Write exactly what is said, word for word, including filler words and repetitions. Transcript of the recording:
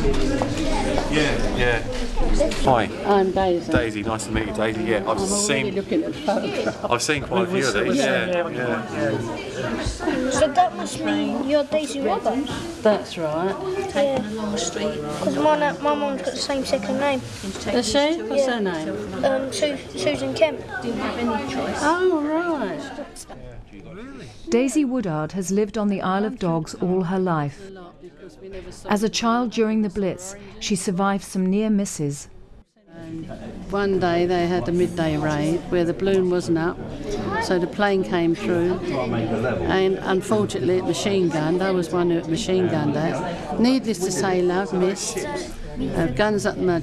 Yeah, yeah. Hi. I'm Daisy. Daisy, nice to meet you, Daisy. Yeah, I've I'm seen. looking at photographs. I've seen quite a few of these. Yeah, yeah. So that must mean you're Daisy Woodard. That's right. Yeah. Along the street. Because my, my mum's got the same second name. Is she? What's her name? Um, Su Susan Kemp. Didn't have any choice. Oh, right. Daisy Woodard has lived on the Isle of Dogs all her life. As a child during the Blitz, she survived some near misses. One day they had a midday raid where the balloon wasn't up, so the plane came through, and unfortunately it machine gunned. I was one who machine gunned that. Needless to say, love, missed. Uh, guns up my